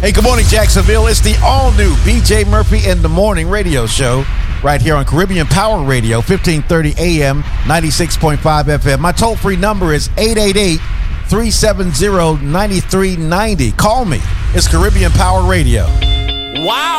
Hey, good morning, Jacksonville. It's the all-new BJ Murphy in the Morning radio show right here on Caribbean Power Radio, 1530 AM, 96.5 FM. My toll-free number is 888-370-9390. Call me. It's Caribbean Power Radio. Wow.